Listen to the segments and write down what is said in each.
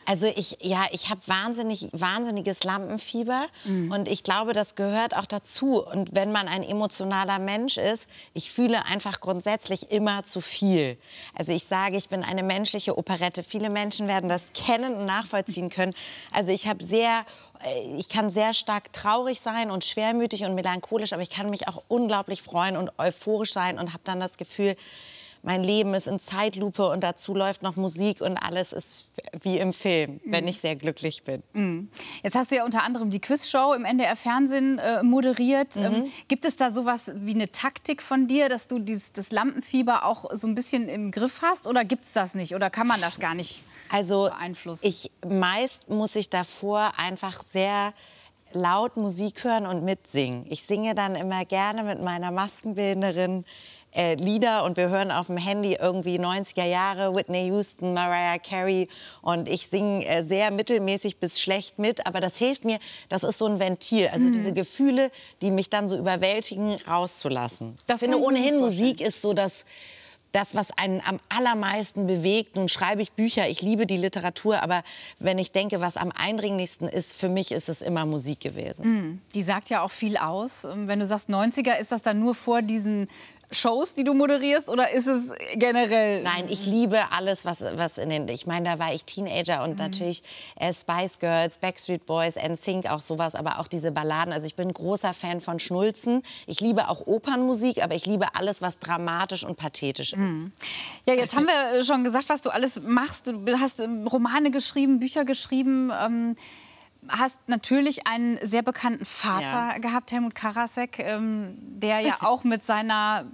Also ich habe wahnsinniges Lampenfieber und ich glaube, das gehört auch dazu. Und wenn man ein emotionaler Mensch ist, ich fühle einfach grundsätzlich immer zu viel. Also ich sage, ich bin eine menschliche Operette. Viele Menschen werden das kennen und nachvollziehen können. Also ich kann sehr stark traurig sein und schwermütig und melancholisch, aber ich kann mich auch unglaublich freuen und euphorisch sein und habe dann das Gefühl, mein Leben ist in Zeitlupe und dazu läuft noch Musik und alles ist wie im Film, wenn ich sehr glücklich bin. Jetzt hast du ja unter anderem die Quizshow im NDR-Fernsehen moderiert. Gibt es da sowas wie eine Taktik von dir, dass du das Lampenfieber auch so ein bisschen im Griff hast? Oder gibt es das nicht? Oder kann man das gar nicht beeinflussen? Meist muss ich davor einfach sehr laut Musik hören und mitsingen. Ich singe dann immer gerne mit meiner Maskenbildnerin Lieder und wir hören auf dem Handy irgendwie 90er Jahre, Whitney Houston, Mariah Carey und ich singe sehr mittelmäßig bis schlecht mit, aber das hilft mir, das ist so ein Ventil, also diese Gefühle, die mich dann so überwältigen, rauszulassen. Ich finde ohnehin, Musik ist so das, was einen am allermeisten bewegt. Nun schreibe ich Bücher, ich liebe die Literatur, aber wenn ich denke, was am eindringlichsten ist, für mich ist es immer Musik gewesen. Die sagt ja auch viel aus. Wenn du sagst 90er, ist das dann nur vor diesen Shows, die du moderierst, oder ist es generell? Nein, ich liebe alles, was ich meine, da war ich Teenager und natürlich Spice Girls, Backstreet Boys, NSYNC, auch sowas, aber auch diese Balladen. Also ich bin ein großer Fan von Schnulzen. Ich liebe auch Opernmusik, aber ich liebe alles, was dramatisch und pathetisch ist. Ja, jetzt haben wir schon gesagt, was du alles machst. Du hast Romane geschrieben, Bücher geschrieben. Hast natürlich einen sehr bekannten Vater gehabt, Helmut Karasek, der ja auch mit seinem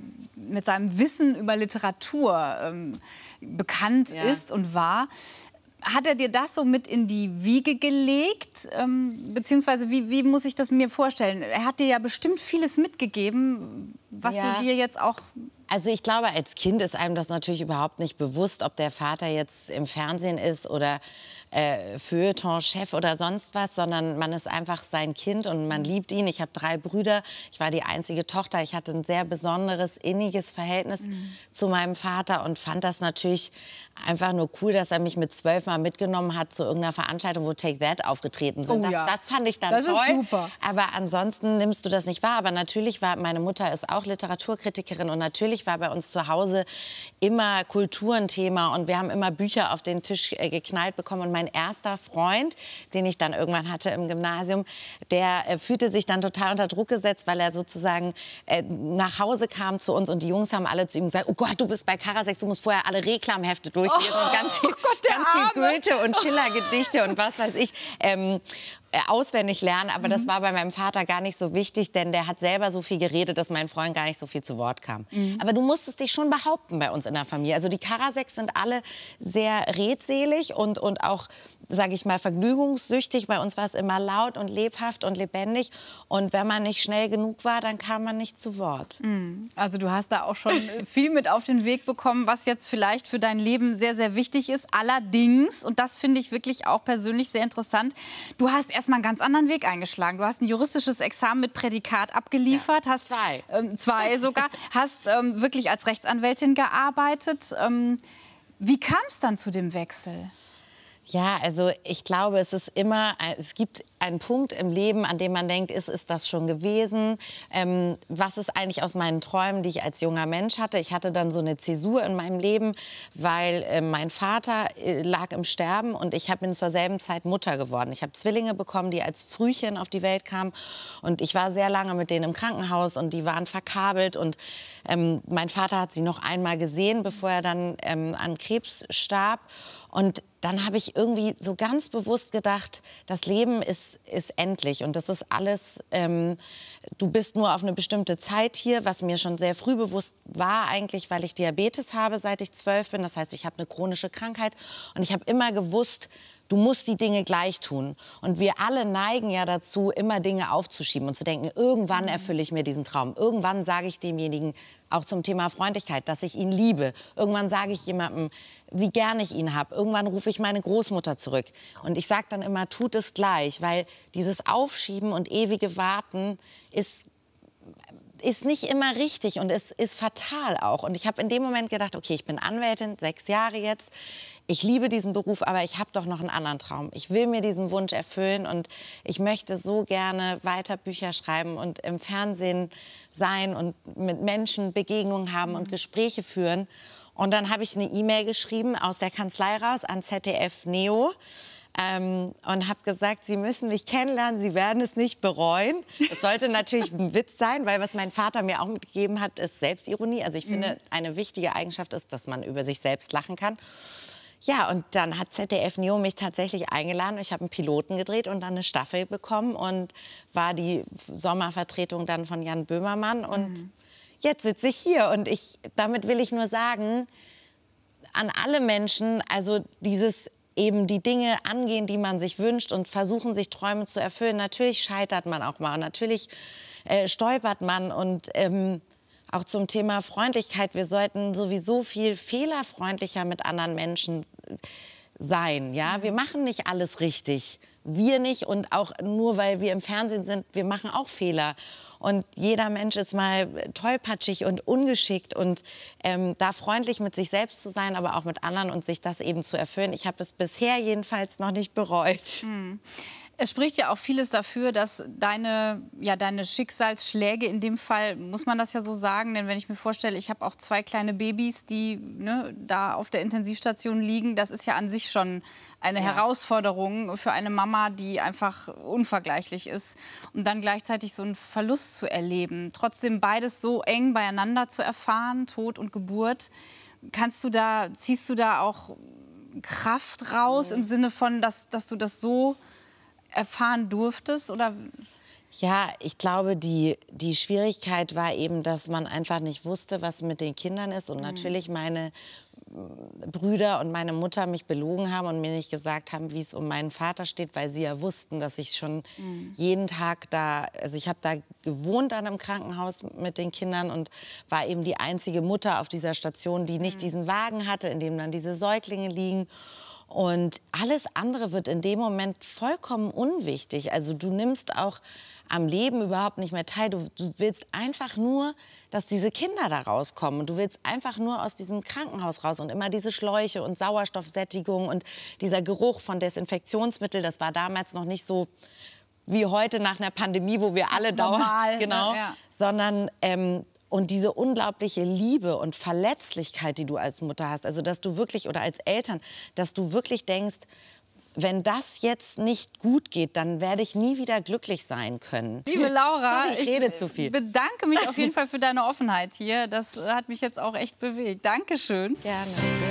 Wissen über Literatur bekannt ist und war. Hat er dir das so mit in die Wiege gelegt? Beziehungsweise, wie muss ich das mir vorstellen? Er hat dir ja bestimmt vieles mitgegeben, was du dir jetzt auch... Also ich glaube, als Kind ist einem das natürlich überhaupt nicht bewusst, ob der Vater jetzt im Fernsehen ist oder Feuilleton-Chef oder sonst was, sondern man ist einfach sein Kind und man liebt ihn. Ich habe 3 Brüder, ich war die einzige Tochter. Ich hatte ein sehr besonderes, inniges Verhältnis zu meinem Vater und fand das natürlich einfach nur cool, dass er mich mit 12 mal mitgenommen hat zu irgendeiner Veranstaltung, wo Take That aufgetreten sind. Das fand ich dann toll. Das ist super. Aber ansonsten nimmst du das nicht wahr. Aber natürlich meine Mutter ist auch Literaturkritikerin und natürlich war bei uns zu Hause immer Kultur ein Thema und wir haben immer Bücher auf den Tisch geknallt bekommen. Und mein erster Freund, den ich dann irgendwann hatte im Gymnasium, der fühlte sich dann total unter Druck gesetzt, weil er sozusagen nach Hause kam zu uns und die Jungs haben alle zu ihm gesagt, oh Gott, du bist bei Karasek, du musst vorher alle Reklamhefte durchlesen und ganz viel Goethe und Schiller-Gedichte und was weiß ich. Auswendig lernen, aber das war bei meinem Vater gar nicht so wichtig, denn der hat selber so viel geredet, dass mein Freund gar nicht so viel zu Wort kam. Aber du musstest dich schon behaupten bei uns in der Familie. Also die Karaseks sind alle sehr redselig und auch, sage ich mal, vergnügungssüchtig. Bei uns war es immer laut und lebhaft und lebendig und wenn man nicht schnell genug war, dann kam man nicht zu Wort. Also du hast da auch schon viel mit auf den Weg bekommen, was jetzt vielleicht für dein Leben sehr, sehr wichtig ist. Allerdings, und das finde ich wirklich auch persönlich sehr interessant, du hast erstmal einen ganz anderen Weg eingeschlagen. Du hast ein juristisches Examen mit Prädikat abgeliefert. Ja, hast 2 sogar. Hast wirklich als Rechtsanwältin gearbeitet. Wie kam es dann zu dem Wechsel? Ja, also ich glaube, es gibt einen Punkt im Leben, an dem man denkt, ist das schon gewesen? Was ist eigentlich aus meinen Träumen, die ich als junger Mensch hatte? Ich hatte dann so eine Zäsur in meinem Leben, weil mein Vater lag im Sterben und ich bin zur selben Zeit Mutter geworden. Ich habe Zwillinge bekommen, die als Frühchen auf die Welt kamen und ich war sehr lange mit denen im Krankenhaus und die waren verkabelt und mein Vater hat sie noch einmal gesehen, bevor er dann an Krebs starb. Und dann habe ich irgendwie so ganz bewusst gedacht, das Leben ist endlich und das ist alles, du bist nur auf eine bestimmte Zeit hier, was mir schon sehr früh bewusst war eigentlich, weil ich Diabetes habe, seit ich 12 bin. Das heißt, ich habe eine chronische Krankheit und ich habe immer gewusst, du musst die Dinge gleich tun. Und wir alle neigen ja dazu, immer Dinge aufzuschieben und zu denken, irgendwann erfülle ich mir diesen Traum. Irgendwann sage ich demjenigen, auch zum Thema Freundlichkeit, dass ich ihn liebe. Irgendwann sage ich jemandem, wie gern ich ihn habe. Irgendwann rufe ich meine Großmutter zurück. Und ich sage dann immer, tut es gleich, weil dieses Aufschieben und ewige Warten ist nicht immer richtig und es ist fatal auch. Und ich habe in dem Moment gedacht, okay, ich bin Anwältin, 6 Jahre jetzt. Ich liebe diesen Beruf, aber ich habe doch noch einen anderen Traum. Ich will mir diesen Wunsch erfüllen und ich möchte so gerne weiter Bücher schreiben und im Fernsehen sein und mit Menschen Begegnungen haben und Gespräche führen. Und dann habe ich eine E-Mail geschrieben aus der Kanzlei raus an ZDF Neo. Und habe gesagt, Sie müssen mich kennenlernen, Sie werden es nicht bereuen. Das sollte natürlich ein Witz sein, weil was mein Vater mir auch mitgegeben hat, ist Selbstironie. Also ich finde, eine wichtige Eigenschaft ist, dass man über sich selbst lachen kann. Ja, und dann hat ZDF Neo mich tatsächlich eingeladen. Ich habe einen Piloten gedreht und dann eine Staffel bekommen und war die Sommervertretung dann von Jan Böhmermann. Und jetzt sitze ich hier und damit will ich nur sagen, an alle Menschen, also dieses eben die Dinge angehen, die man sich wünscht und versuchen, sich Träume zu erfüllen. Natürlich scheitert man auch mal, natürlich stolpert man und auch zum Thema Freundlichkeit. Wir sollten sowieso viel fehlerfreundlicher mit anderen Menschen sein. Ja? Wir machen nicht alles richtig. Wir nicht und auch nur, weil wir im Fernsehen sind, wir machen auch Fehler. Und jeder Mensch ist mal tollpatschig und ungeschickt und da freundlich mit sich selbst zu sein, aber auch mit anderen und sich das eben zu erfüllen. Ich habe es bisher jedenfalls noch nicht bereut. Es spricht ja auch vieles dafür, dass deine Schicksalsschläge, in dem Fall muss man das ja so sagen, denn wenn ich mir vorstelle, ich habe auch 2 kleine Babys, die da auf der Intensivstation liegen, das ist ja an sich schon eine Herausforderung für eine Mama, die einfach unvergleichlich ist. Und dann gleichzeitig so einen Verlust zu erleben. Trotzdem beides so eng beieinander zu erfahren, Tod und Geburt. Ziehst du da auch Kraft raus im Sinne von, dass du das so erfahren durftest? Oder? Ja, ich glaube, die Schwierigkeit war eben, dass man einfach nicht wusste, was mit den Kindern ist. Und natürlich meine Brüder und meine Mutter mich belogen haben und mir nicht gesagt haben, wie es um meinen Vater steht, weil sie ja wussten, dass ich schon jeden Tag da, also ich habe da gewohnt an einem Krankenhaus mit den Kindern und war eben die einzige Mutter auf dieser Station, die nicht diesen Wagen hatte, in dem dann diese Säuglinge liegen. Und alles andere wird in dem Moment vollkommen unwichtig. Also du nimmst auch am Leben überhaupt nicht mehr teil. Du willst einfach nur, dass diese Kinder da rauskommen. Und du willst einfach nur aus diesem Krankenhaus raus. Und immer diese Schläuche und Sauerstoffsättigung und dieser Geruch von Desinfektionsmittel, das war damals noch nicht so wie heute nach einer Pandemie, wo wir alle dauernd... Genau, ja. Sondern... Und diese unglaubliche Liebe und Verletzlichkeit, die du als Mutter hast, also dass du wirklich, oder als Eltern, dass du wirklich denkst, wenn das jetzt nicht gut geht, dann werde ich nie wieder glücklich sein können. Liebe Laura, ich rede zu viel. Bedanke mich auf jeden Fall für deine Offenheit hier. Das hat mich jetzt auch echt bewegt. Dankeschön. Gerne.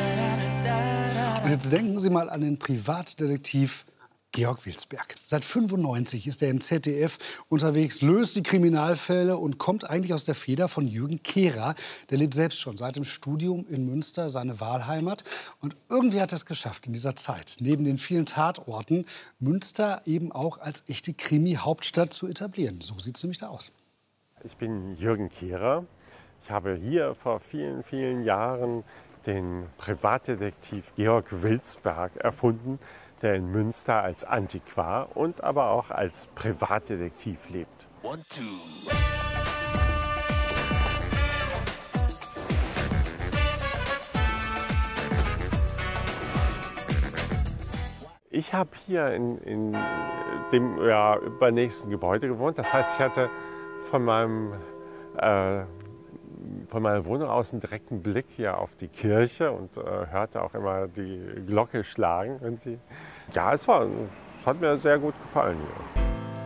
Und jetzt denken Sie mal an den Privatdetektiv Georg Wilsberg. Seit 95 ist er im ZDF unterwegs, löst die Kriminalfälle und kommt eigentlich aus der Feder von Jürgen Kehrer. Der lebt selbst schon seit dem Studium in Münster, seine Wahlheimat. Und irgendwie hat er es geschafft, in dieser Zeit, neben den vielen Tatorten, Münster eben auch als echte Krimi-Hauptstadt zu etablieren. So sieht es nämlich da aus. Ich bin Jürgen Kehrer. Ich habe hier vor vielen, vielen Jahren den Privatdetektiv Georg Wilsberg erfunden, der in Münster als Antiquar und aber auch als Privatdetektiv lebt. Ich habe hier in dem übernächsten Gebäude gewohnt. Das heißt, ich hatte von meiner Wohnung aus einen direkten Blick hier auf die Kirche und hörte auch immer die Glocke schlagen. Ja, es hat mir sehr gut gefallen hier.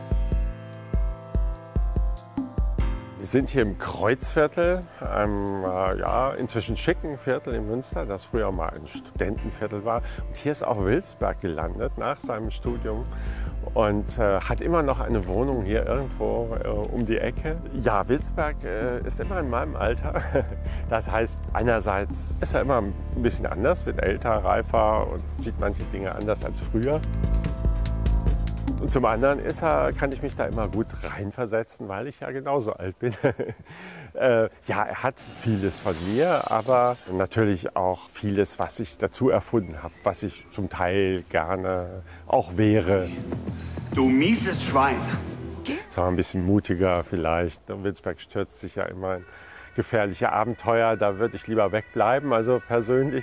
Wir sind hier im Kreuzviertel, einem inzwischen schicken Viertel in Münster, das früher mal ein Studentenviertel war. Und hier ist auch Wilsberg gelandet nach seinem Studium und hat immer noch eine Wohnung hier irgendwo um die Ecke. Ja, Wilsberg ist immer in meinem Alter. Das heißt, einerseits ist er immer ein bisschen anders, wird älter, reifer und sieht manche Dinge anders als früher. Und zum anderen kann ich mich da immer gut reinversetzen, weil ich ja genauso alt bin. Er hat vieles von mir, aber natürlich auch vieles, was ich dazu erfunden habe, was ich zum Teil gerne auch wäre. Du mieses Schwein! so ein bisschen mutiger vielleicht. Wilsberg stürzt sich ja immer in gefährliche Abenteuer, da würde ich lieber wegbleiben, also persönlich.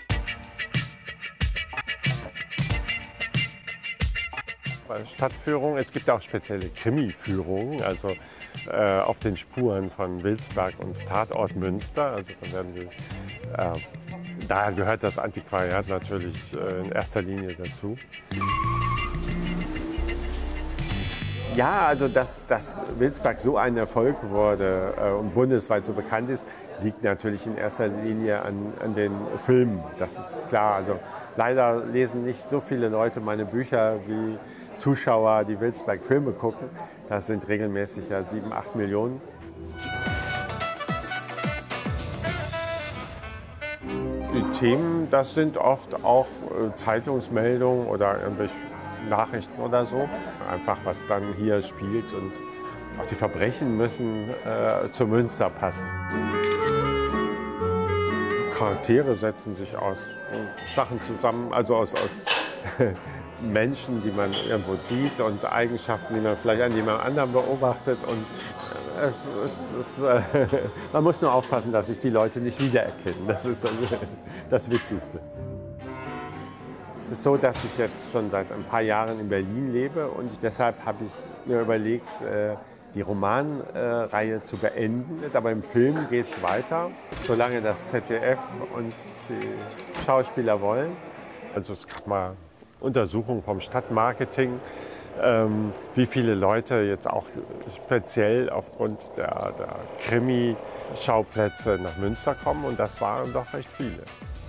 Bei Stadtführungen, es gibt auch spezielle Krimi-Führungen, also auf den Spuren von Wilsberg und Tatort Münster. Also dann werden wir, da gehört das Antiquariat natürlich in erster Linie dazu. Ja, also dass Wilsberg so ein Erfolg wurde und bundesweit so bekannt ist, liegt natürlich in erster Linie an den Filmen. Das ist klar. Also leider lesen nicht so viele Leute meine Bücher wie Zuschauer, die Wilsberg-Filme gucken. Das sind regelmäßig ja 7, 8 Millionen. Die Themen, das sind oft auch Zeitungsmeldungen oder irgendwelche Nachrichten oder so. Einfach, was dann hier spielt, und auch die Verbrechen müssen zu Münster passen. Charaktere setzen sich aus Sachen zusammen, also aus Menschen, die man irgendwo sieht, und Eigenschaften, die man vielleicht an jemand anderem beobachtet. Und man muss nur aufpassen, dass sich die Leute nicht wiedererkennen. Das ist das Wichtigste. Es ist so, dass ich jetzt schon seit ein paar Jahren in Berlin lebe, und deshalb habe ich mir überlegt, die Romanreihe zu beenden. Aber im Film geht es weiter, solange das ZDF und die Schauspieler wollen. Also es gab mal Untersuchungen vom Stadtmarketing, wie viele Leute jetzt auch speziell aufgrund der Krimi-Schauplätze nach Münster kommen, und das waren doch recht viele.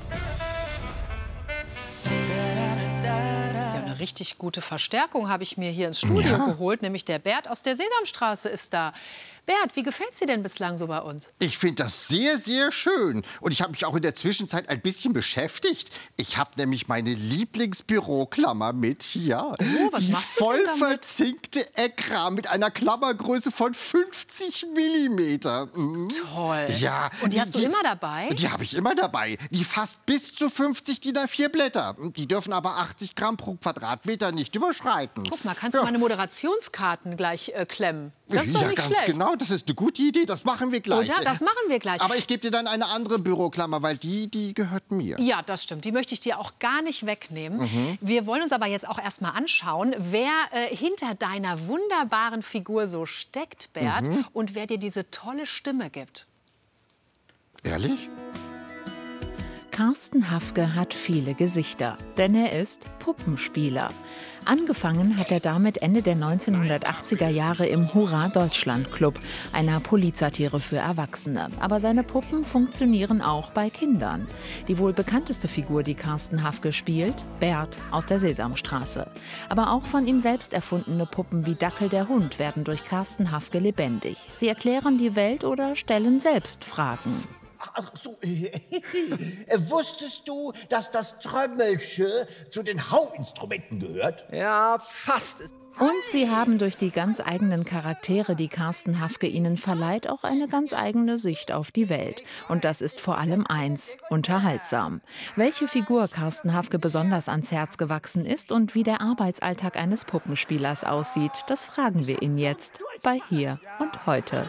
Eine richtig gute Verstärkung habe ich mir hier ins Studio geholt, nämlich der Bert aus der Sesamstraße ist da. Bert, wie gefällt es dir denn bislang so bei uns? Ich finde das sehr, sehr schön. Und ich habe mich auch in der Zwischenzeit ein bisschen beschäftigt. Ich habe nämlich meine Lieblingsbüroklammer mit hier. Oh, was die machst du voll denn damit? verzinkte Ekra mit einer Klammergröße von 50 Millimeter. Toll. Ja. Und die hast du immer dabei? Die habe ich immer dabei. Die fasst bis zu 50 DIN A4 Blätter. Die dürfen aber 80 Gramm pro Quadratmeter nicht überschreiten. Guck mal, kannst du meine Moderationskarten gleich klemmen? Das ist doch nicht ganz schlecht. genau, das ist eine gute Idee, das machen wir gleich. Oder? Das machen wir gleich. Aber ich gebe dir dann eine andere Büroklammer, weil die gehört mir. Ja, das stimmt. Die möchte ich dir auch gar nicht wegnehmen. Wir wollen uns aber jetzt auch erst mal anschauen, wer hinter deiner wunderbaren Figur so steckt, Bert, und wer dir diese tolle Stimme gibt. Ehrlich? Carsten Hafke hat viele Gesichter, denn er ist Puppenspieler. Angefangen hat er damit Ende der 1980er Jahre im Hurra Deutschland Club, einer Polizsatire für Erwachsene. Aber seine Puppen funktionieren auch bei Kindern. Die wohl bekannteste Figur, die Carsten Hafke spielt, Bert aus der Sesamstraße. Aber auch von ihm selbst erfundene Puppen wie Dackel der Hund werden durch Carsten Hafke lebendig. Sie erklären die Welt oder stellen selbst Fragen. Ach so, wusstest du, dass das Trömmelsche zu den Hauinstrumenten gehört? Ja, fast. Und sie haben durch die ganz eigenen Charaktere, die Carsten Hafke ihnen verleiht, auch eine ganz eigene Sicht auf die Welt. Und das ist vor allem eins: unterhaltsam. Welche Figur Carsten Hafke besonders ans Herz gewachsen ist und wie der Arbeitsalltag eines Puppenspielers aussieht, das fragen wir ihn jetzt bei Hier und Heute.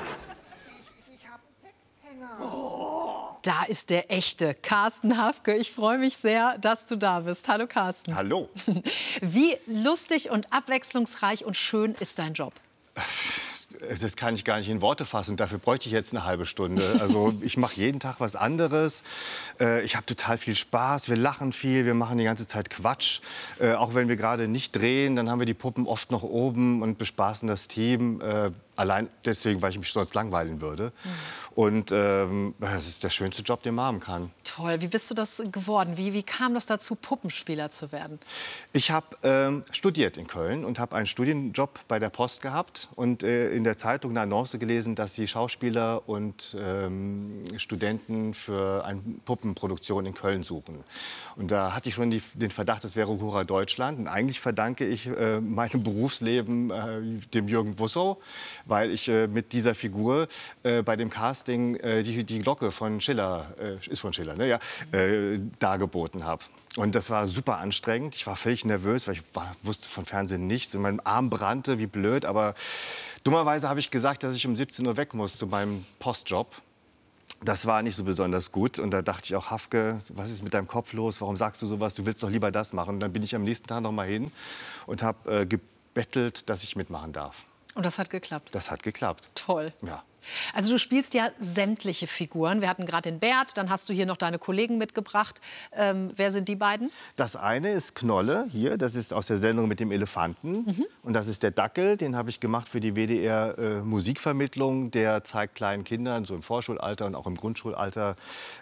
Da ist der echte Carsten Hafke. Ich freue mich sehr, dass du da bist. Hallo Carsten. Hallo. Wie lustig und abwechslungsreich und schön ist dein Job? Das kann ich gar nicht in Worte fassen. Dafür bräuchte ich jetzt eine halbe Stunde. Also ich mache jeden Tag was anderes. Ich habe total viel Spaß. Wir lachen viel. Wir machen die ganze Zeit Quatsch. Auch wenn wir gerade nicht drehen, dann haben wir die Puppen oft noch oben und bespaßen das Team. Allein deswegen, weil ich mich sonst langweilen würde. Und das ist der schönste Job, den man haben kann. Toll. Wie bist du das geworden? Wie kam das dazu, Puppenspieler zu werden? Ich habe studiert in Köln und habe einen Studienjob bei der Post gehabt und in der Zeitung eine Annonce gelesen, dass sie Schauspieler und Studenten für eine Puppenproduktion in Köln suchen. Und da hatte ich schon den Verdacht, es wäre Hurra Deutschland. Und eigentlich verdanke ich meinem Berufsleben dem Jürgen Busso, weil ich mit dieser Figur bei dem Casting die Glocke von Schiller, ist von Schiller, ne? Ja, dargeboten habe. Und das war super anstrengend. Ich war völlig nervös, weil ich wusste von Fernsehen nichts. Und mein Arm brannte wie blöd. Aber dummerweise habe ich gesagt, dass ich um 17 Uhr weg muss zu meinem Postjob. Das war nicht so besonders gut. Und da dachte ich auch, Hafke, was ist mit deinem Kopf los? Warum sagst du sowas? Du willst doch lieber das machen. Und dann bin ich am nächsten Tag noch mal hin und habe gebettelt, dass ich mitmachen darf. Und das hat geklappt? Das hat geklappt. Toll. Ja. Also du spielst ja sämtliche Figuren. Wir hatten gerade den Bert, dann hast du hier noch deine Kollegen mitgebracht. Wer sind die beiden? Das eine ist Knolle, hier, das ist aus der Sendung mit dem Elefanten. Und das ist der Dackel, den habe ich gemacht für die WDR Musikvermittlung. Der zeigt kleinen Kindern, so im Vorschulalter und auch im Grundschulalter,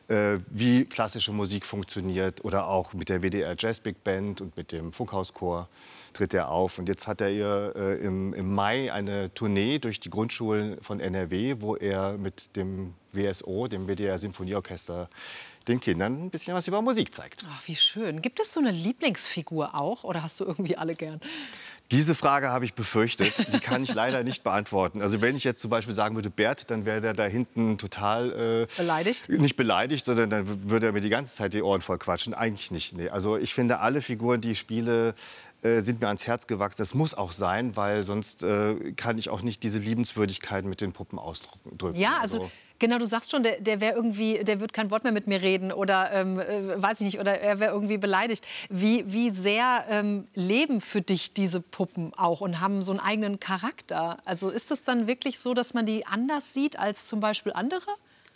wie klassische Musik funktioniert. Oder auch mit der WDR Jazz Big Band und mit dem Funkhauschor tritt er auf. Und jetzt hat er ihr im Mai eine Tournee durch die Grundschulen von NRW, wo er mit dem WSO, dem WDR Sinfonieorchester, den Kindern ein bisschen was über Musik zeigt. Ach, wie schön. Gibt es so eine Lieblingsfigur auch oder hast du irgendwie alle gern? Diese Frage habe ich befürchtet. Die kann ich leider nicht beantworten. Also wenn ich jetzt zum Beispiel sagen würde Bert, dann wäre der da hinten total beleidigt? Nicht beleidigt, sondern dann würde er mir die ganze Zeit die Ohren voll quatschen. Eigentlich nicht. Nee. Also ich finde, alle Figuren, die ich spiele, sind mir ans Herz gewachsen. Das muss auch sein, weil sonst kann ich auch nicht diese Liebenswürdigkeit mit den Puppen ausdrücken. Ja, also genau, du sagst schon, der wäre irgendwie, der wird kein Wort mehr mit mir reden oder weiß ich nicht, oder er wäre irgendwie beleidigt. Wie sehr leben für dich diese Puppen auch und haben so einen eigenen Charakter? Also ist es dann wirklich so, dass man die anders sieht als zum Beispiel andere?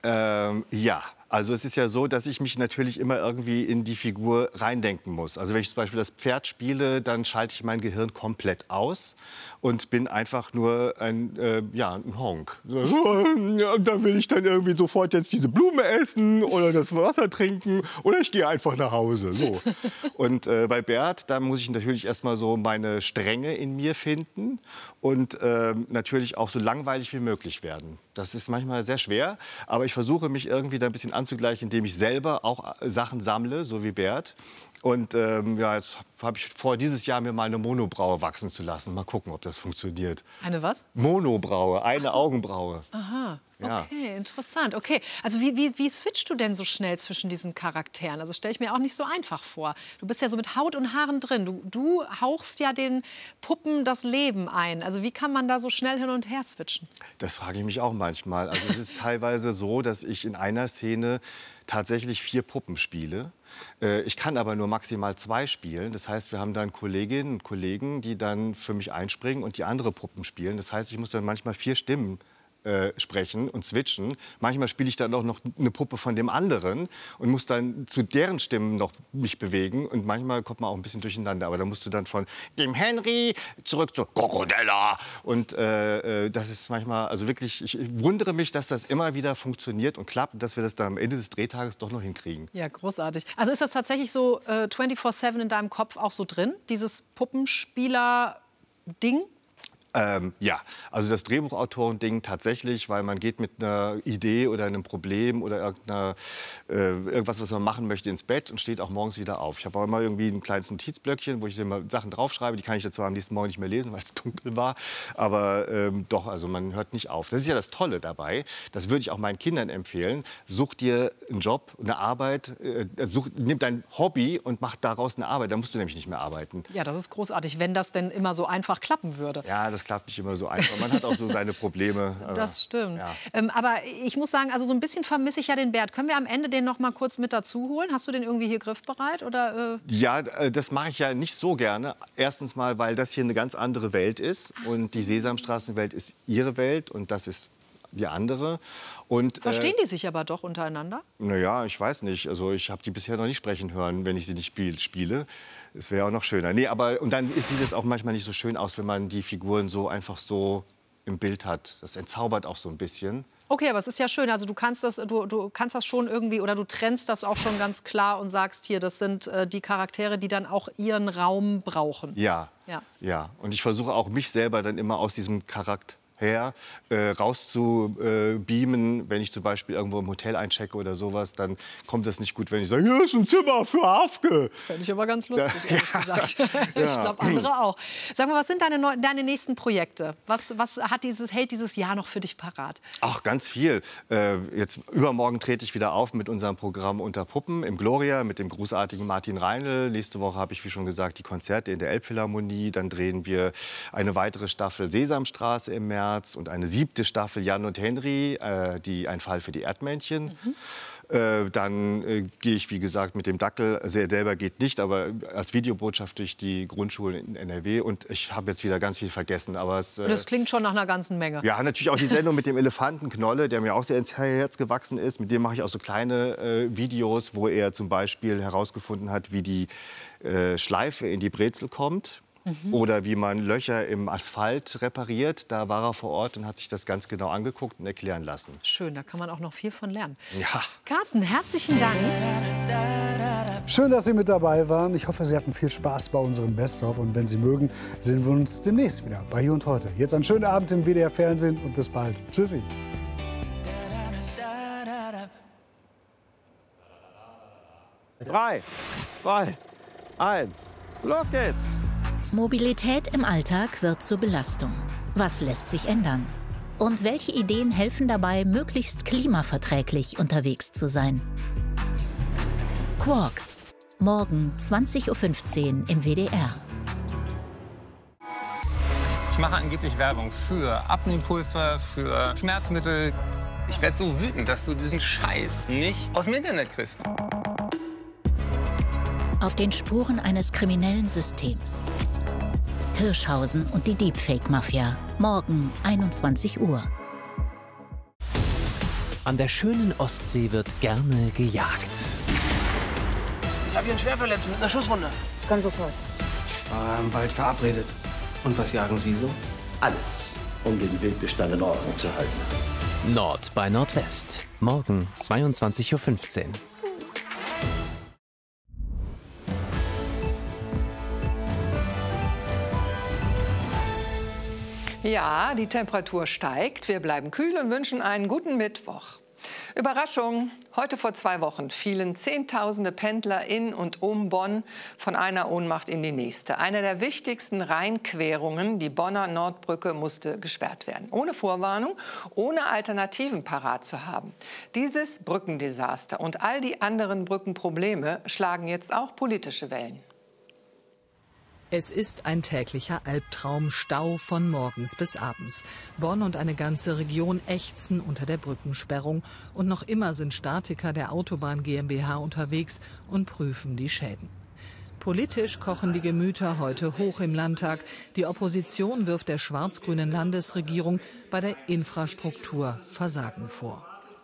Ja, also es ist ja so, dass ich mich natürlich immer irgendwie in die Figur reindenken muss. Also wenn ich zum Beispiel das Pferd spiele, dann schalte ich mein Gehirn komplett aus und bin einfach nur ein Honk. Da will ich dann irgendwie sofort jetzt diese Blume essen oder das Wasser trinken oder ich gehe einfach nach Hause. So. Und bei Bert, da muss ich natürlich erstmal so meine Strenge in mir finden und natürlich auch so langweilig wie möglich werden. Das ist manchmal sehr schwer, aber ich versuche mich irgendwie da ein bisschen anzugleichen, indem ich selber auch Sachen sammle, so wie Bert. Und jetzt habe ich vor, dieses Jahr mir mal eine Monobraue wachsen zu lassen. Mal gucken, ob das funktioniert. Eine was? Monobraue, eine Augenbraue. Aha. Ja. Okay, interessant. Okay, also wie switchst du denn so schnell zwischen diesen Charakteren? Also stelle ich mir auch nicht so einfach vor. Du bist ja so mit Haut und Haaren drin. Du hauchst ja den Puppen das Leben ein. Also wie kann man da so schnell hin und her switchen? Das frage ich mich auch manchmal. Also es ist teilweise so, dass ich in einer Szene tatsächlich 4 Puppen spiele. Ich kann aber nur maximal 2 spielen. Das heißt, wir haben dann Kolleginnen und Kollegen, die dann für mich einspringen und die andere Puppen spielen. Das heißt, ich muss dann manchmal 4 Stimmen sprechen und switchen. Manchmal spiele ich dann auch noch eine Puppe von dem anderen und muss dann zu deren Stimmen noch mich bewegen. Und manchmal kommt man auch ein bisschen durcheinander. Aber da musst du dann von dem Henry zurück zu Krokodella. Und das ist manchmal, also wirklich, ich wundere mich, dass das immer wieder funktioniert und klappt und dass wir das dann am Ende des Drehtages doch noch hinkriegen. Ja, großartig. Also ist das tatsächlich so 24/7 in deinem Kopf auch so drin, dieses Puppenspieler-Ding? Ja, also das Drehbuchautoren-Ding tatsächlich, weil man geht mit einer Idee oder einem Problem oder irgendwas, was man machen möchte, ins Bett und steht auch morgens wieder auf. Ich habe auch immer irgendwie ein kleines Notizblöckchen, wo ich immer Sachen draufschreibe. Die kann ich dann zwar am nächsten Morgen nicht mehr lesen, weil es dunkel war, aber doch, also man hört nicht auf. Das ist ja das Tolle dabei. Das würde ich auch meinen Kindern empfehlen. Such dir einen Job, eine Arbeit, nimm dein Hobby und mach daraus eine Arbeit. Da musst du nämlich nicht mehr arbeiten. Ja, das ist großartig, wenn das denn immer so einfach klappen würde. Ja, das klappt nicht immer so einfach. Man hat auch so seine Probleme. Das stimmt. Ja. Aber ich muss sagen, also so ein bisschen vermisse ich ja den Bert. Können wir am Ende den noch mal kurz mit dazu holen? Hast du den irgendwie hier griffbereit? Oder, Ja, das mache ich ja nicht so gerne. Erstens mal, weil das hier eine ganz andere Welt ist. Und die Sesamstraßenwelt ist ihre Welt und das ist die andere. Und, verstehen die sich aber doch untereinander? Naja, ich weiß nicht. Also ich habe die bisher noch nicht sprechen hören, wenn ich sie nicht spiele. Es wäre auch noch schöner. Nee, aber und dann sieht es auch manchmal nicht so schön aus, wenn man die Figuren so einfach so im Bild hat. Das entzaubert auch so ein bisschen. Okay, aber es ist ja schön. Also du kannst das schon irgendwie oder du trennst das auch schon ganz klar und sagst hier, das sind die Charaktere, die dann auch ihren Raum brauchen. Ja. Und ich versuche auch mich selber dann immer aus diesem her, raus zu beamen. Wenn ich zum Beispiel irgendwo im Hotel einchecke oder sowas, dann kommt das nicht gut, wenn ich sage, hier ist ein Zimmer für Hafke. Fände ich aber ganz lustig, ehrlich gesagt. Ich glaube, andere auch. Sag mal, was sind deine nächsten Projekte? Was hält dieses Jahr noch für dich parat? Ach, ganz viel. Jetzt übermorgen trete ich wieder auf mit unserem Programm Unter Puppen im Gloria mit dem großartigen Martin Reinl. Nächste Woche habe ich, wie schon gesagt, die Konzerte in der Elbphilharmonie. Dann drehen wir eine weitere Staffel Sesamstraße im März und eine 7. Staffel Jan und Henry, ein Fall für die Erdmännchen. Dann gehe ich, wie gesagt, mit dem Dackel, also er selber geht nicht, aber als Videobotschaft durch die Grundschulen in NRW. Und ich habe jetzt wieder ganz viel vergessen. Aber das klingt schon nach einer ganzen Menge. Ja, natürlich auch die Sendung mit dem Elefanten Knolle, der mir auch sehr ins Herz gewachsen ist. Mit dem mache ich auch so kleine Videos, wo er zum Beispiel herausgefunden hat, wie die Schleife in die Brezel kommt. Oder wie man Löcher im Asphalt repariert. Da war er vor Ort und hat sich das ganz genau angeguckt und erklären lassen. Schön, da kann man auch noch viel von lernen. Ja. Carsten, herzlichen Dank. Schön, dass Sie mit dabei waren. Ich hoffe, Sie hatten viel Spaß bei unserem Best-of. Und wenn Sie mögen, sehen wir uns demnächst wieder bei Hier und Heute. Jetzt einen schönen Abend im WDR Fernsehen und bis bald. Tschüssi. 3, 2, 1, los geht's! Mobilität im Alltag wird zur Belastung. Was lässt sich ändern? Und welche Ideen helfen dabei, möglichst klimaverträglich unterwegs zu sein? Quarks. Morgen 20:15 Uhr im WDR. Ich mache angeblich Werbung für Abnehmpulver, für Schmerzmittel. Ich werde so wütend, dass du diesen Scheiß nicht aus dem Internet kriegst. Auf den Spuren eines kriminellen Systems. Hirschhausen und die Deepfake-Mafia. Morgen 21 Uhr. An der schönen Ostsee wird gerne gejagt. Ich habe hier einen Schwerverletzten mit einer Schusswunde. Ich kann sofort. War im Wald verabredet. Und was jagen Sie so? Alles, um den Wildbestand in Ordnung zu halten. Nord bei Nordwest. Morgen 22:15 Uhr. Ja, die Temperatur steigt. Wir bleiben kühl und wünschen einen guten Mittwoch. Überraschung! Heute vor 2 Wochen fielen Zehntausende Pendler in und um Bonn von einer Ohnmacht in die nächste. Eine der wichtigsten Rheinquerungen, die Bonner Nordbrücke, musste gesperrt werden. Ohne Vorwarnung, ohne Alternativen parat zu haben. Dieses Brückendesaster und all die anderen Brückenprobleme schlagen jetzt auch politische Wellen. Es ist ein täglicher Albtraum, Stau von morgens bis abends. Bonn und eine ganze Region ächzen unter der Brückensperrung. Und noch immer sind Statiker der Autobahn GmbH unterwegs und prüfen die Schäden. Politisch kochen die Gemüter heute hoch im Landtag. Die Opposition wirft der schwarz-grünen Landesregierung bei der Infrastruktur Versagen vor.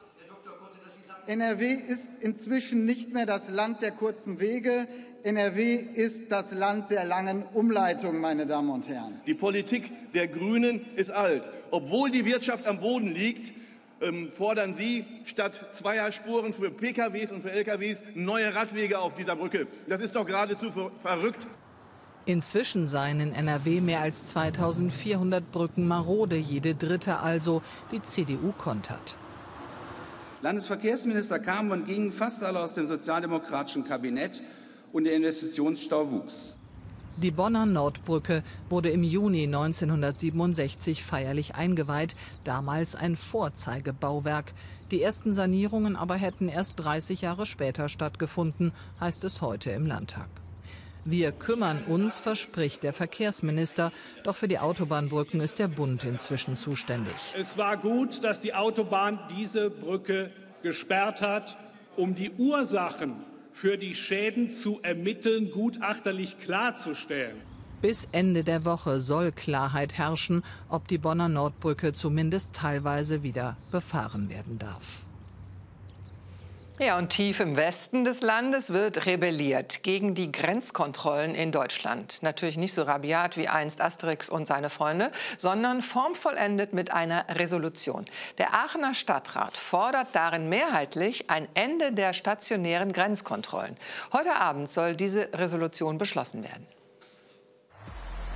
NRW ist inzwischen nicht mehr das Land der kurzen Wege. NRW ist das Land der langen Umleitung, meine Damen und Herren. Die Politik der Grünen ist alt. Obwohl die Wirtschaft am Boden liegt, fordern Sie statt Zweierspuren für PKWs und für LKWs neue Radwege auf dieser Brücke. Das ist doch geradezu verrückt. Inzwischen seien in NRW mehr als 2400 Brücken marode, jede dritte also. Die CDU kontert. Landesverkehrsminister kamen und gingen fast alle aus dem sozialdemokratischen Kabinett. Und der Investitionsstau wuchs. Die Bonner Nordbrücke wurde im Juni 1967 feierlich eingeweiht, damals ein Vorzeigebauwerk. Die ersten Sanierungen aber hätten erst 30 Jahre später stattgefunden, heißt es heute im Landtag. Wir kümmern uns, verspricht der Verkehrsminister. Doch für die Autobahnbrücken ist der Bund inzwischen zuständig. Es war gut, dass die Autobahn diese Brücke gesperrt hat, um die Ursachen für die Schäden zu ermitteln, gutachterlich klarzustellen. Bis Ende der Woche soll Klarheit herrschen, ob die Bonner Nordbrücke zumindest teilweise wieder befahren werden darf. Ja, und tief im Westen des Landes wird rebelliert gegen die Grenzkontrollen in Deutschland. Natürlich nicht so rabiat wie einst Asterix und seine Freunde, sondern formvollendet mit einer Resolution. Der Aachener Stadtrat fordert darin mehrheitlich ein Ende der stationären Grenzkontrollen. Heute Abend soll diese Resolution beschlossen werden.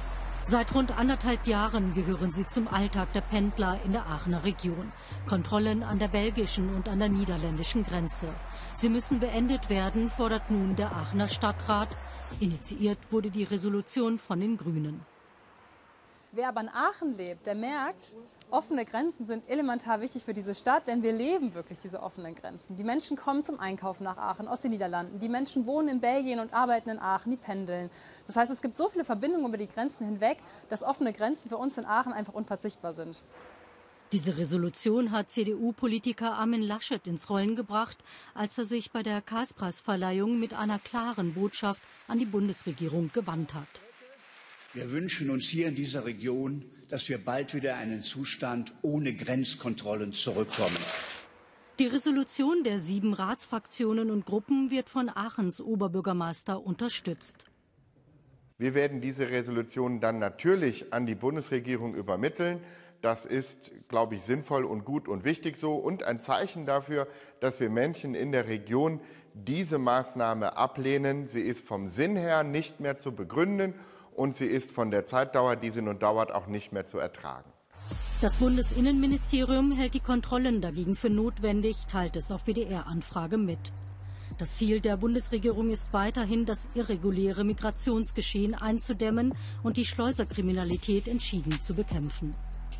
Seit rund 1,5 Jahren gehören sie zum Alltag der Pendler in der Aachener Region. Kontrollen an der belgischen und an der niederländischen Grenze. Sie müssen beendet werden, fordert nun der Aachener Stadtrat. Initiiert wurde die Resolution von den Grünen. Wer aber in Aachen lebt, der merkt, offene Grenzen sind elementar wichtig für diese Stadt, denn wir leben wirklich diese offenen Grenzen. Die Menschen kommen zum Einkaufen nach Aachen aus den Niederlanden. Die Menschen wohnen in Belgien und arbeiten in Aachen, die pendeln. Das heißt, es gibt so viele Verbindungen über die Grenzen hinweg, dass offene Grenzen für uns in Aachen einfach unverzichtbar sind. Diese Resolution hat CDU-Politiker Armin Laschet ins Rollen gebracht, als er sich bei der Karlspreisverleihung mit einer klaren Botschaft an die Bundesregierung gewandt hat. Wir wünschen uns hier in dieser Region, dass wir bald wieder einen Zustand ohne Grenzkontrollen zurückkommen. Die Resolution der 7 Ratsfraktionen und Gruppen wird von Aachens Oberbürgermeister unterstützt. Wir werden diese Resolution dann natürlich an die Bundesregierung übermitteln. Das ist, glaube ich, sinnvoll und gut und wichtig so und ein Zeichen dafür, dass wir Menschen in der Region diese Maßnahme ablehnen. Sie ist vom Sinn her nicht mehr zu begründen und sie ist von der Zeitdauer, die sie nun dauert, auch nicht mehr zu ertragen. Das Bundesinnenministerium hält die Kontrollen dagegen für notwendig, teilt es auf WDR-Anfrage mit. Das Ziel der Bundesregierung ist weiterhin, das irreguläre Migrationsgeschehen einzudämmen und die Schleuserkriminalität entschieden zu bekämpfen.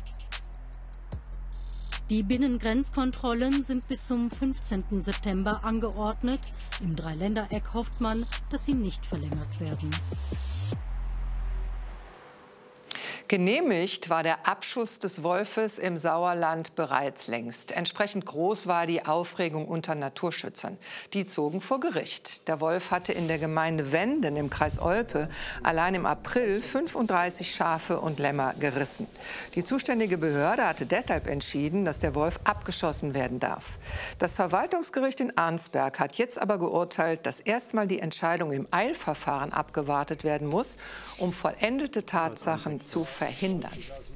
Die Binnengrenzkontrollen sind bis zum 15. September angeordnet. Im Dreiländereck hofft man, dass sie nicht verlängert werden. Genehmigt war der Abschuss des Wolfes im Sauerland bereits längst. Entsprechend groß war die Aufregung unter Naturschützern. Die zogen vor Gericht. Der Wolf hatte in der Gemeinde Wenden im Kreis Olpe allein im April 35 Schafe und Lämmer gerissen. Die zuständige Behörde hatte deshalb entschieden, dass der Wolf abgeschossen werden darf. Das Verwaltungsgericht in Arnsberg hat jetzt aber geurteilt, dass erstmal die Entscheidung im Eilverfahren abgewartet werden muss, um vollendete Tatsachen zu verhindern.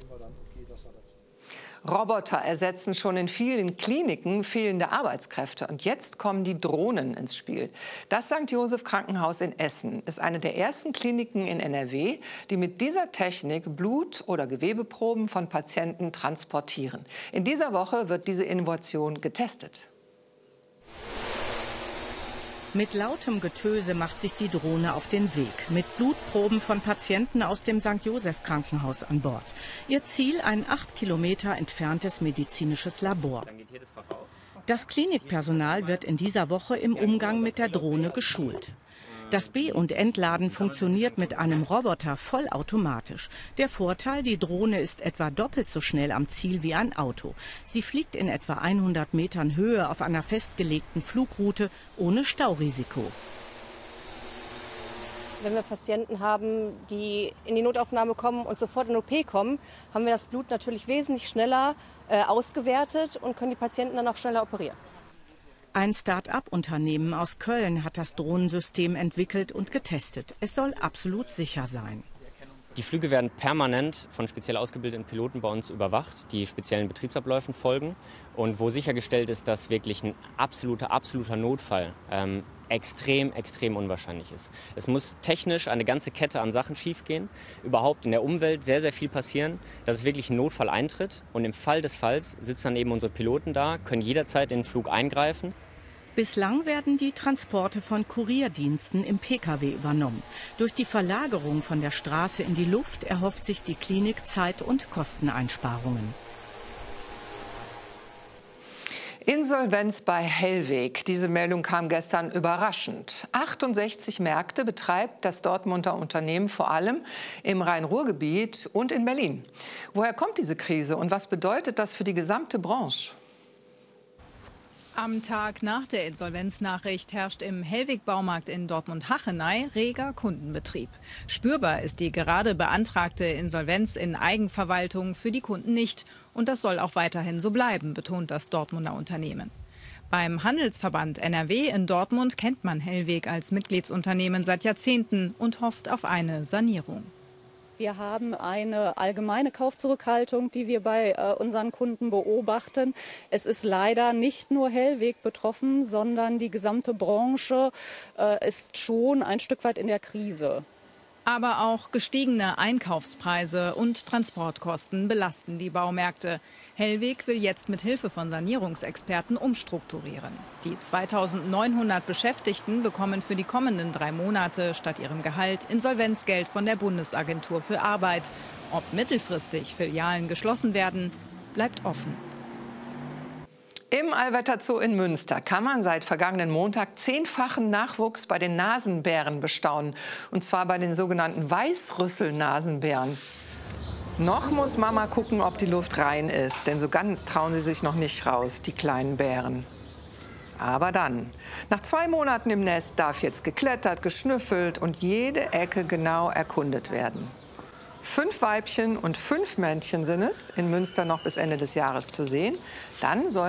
Roboter ersetzen schon in vielen Kliniken fehlende Arbeitskräfte. Und jetzt kommen die Drohnen ins Spiel. Das St. Joseph Krankenhaus in Essen ist eine der ersten Kliniken in NRW, die mit dieser Technik Blut- oder Gewebeproben von Patienten transportieren. In dieser Woche wird diese Innovation getestet. Mit lautem Getöse macht sich die Drohne auf den Weg, mit Blutproben von Patienten aus dem St. Joseph Krankenhaus an Bord. Ihr Ziel ein 8 Kilometer entferntes medizinisches Labor. Das Klinikpersonal wird in dieser Woche im Umgang mit der Drohne geschult. Das Be- und Entladen funktioniert mit einem Roboter vollautomatisch. Der Vorteil, die Drohne ist etwa doppelt so schnell am Ziel wie ein Auto. Sie fliegt in etwa 100 Metern Höhe auf einer festgelegten Flugroute ohne Staurisiko. Wenn wir Patienten haben, die in die Notaufnahme kommen und sofort in OP kommen, haben wir das Blut natürlich wesentlich schneller ausgewertet und können die Patienten dann auch schneller operieren. Ein Start-up-Unternehmen aus Köln hat das Drohnensystem entwickelt und getestet. Es soll absolut sicher sein. Die Flüge werden permanent von speziell ausgebildeten Piloten bei uns überwacht, die speziellen Betriebsabläufen folgen und wo sichergestellt ist, dass wirklich ein absoluter Notfall extrem unwahrscheinlich ist. Es muss technisch eine ganze Kette an Sachen schiefgehen, überhaupt in der Umwelt sehr viel passieren, dass es wirklich ein Notfall eintritt und im Fall des Falls sitzen dann eben unsere Piloten da, können jederzeit in den Flug eingreifen. Bislang werden die Transporte von Kurierdiensten im Pkw übernommen. Durch die Verlagerung von der Straße in die Luft erhofft sich die Klinik Zeit- und Kosteneinsparungen. Insolvenz bei Hellweg. Diese Meldung kam gestern überraschend. 68 Märkte betreibt das Dortmunder Unternehmen vor allem im Rhein-Ruhr-Gebiet und in Berlin. Woher kommt diese Krise und was bedeutet das für die gesamte Branche? Am Tag nach der Insolvenznachricht herrscht im Hellweg-Baumarkt in Dortmund-Hachenay reger Kundenbetrieb. Spürbar ist die gerade beantragte Insolvenz in Eigenverwaltung für die Kunden nicht. Und das soll auch weiterhin so bleiben, betont das Dortmunder Unternehmen. Beim Handelsverband NRW in Dortmund kennt man Hellweg als Mitgliedsunternehmen seit Jahrzehnten und hofft auf eine Sanierung. Wir haben eine allgemeine Kaufzurückhaltung, die wir bei unseren Kunden beobachten. Es ist leider nicht nur Hellweg betroffen, sondern die gesamte Branche ist schon ein Stück weit in der Krise. Aber auch gestiegene Einkaufspreise und Transportkosten belasten die Baumärkte. Hellweg will jetzt mit Hilfe von Sanierungsexperten umstrukturieren. Die 2.900 Beschäftigten bekommen für die kommenden 3 Monate statt ihrem Gehalt Insolvenzgeld von der Bundesagentur für Arbeit. Ob mittelfristig Filialen geschlossen werden, bleibt offen. Im Allwetterzoo in Münster kann man seit vergangenen Montag 10-fachen Nachwuchs bei den Nasenbären bestaunen. Und zwar bei den sogenannten Weißrüssel-Nasenbären. Noch muss Mama gucken, ob die Luft rein ist, denn so ganz trauen sie sich noch nicht raus, die kleinen Bären. Aber dann, nach 2 Monaten im Nest, darf jetzt geklettert, geschnüffelt und jede Ecke genau erkundet werden. 5 Weibchen und 5 Männchen sind es in Münster noch bis Ende des Jahres zu sehen. Dann soll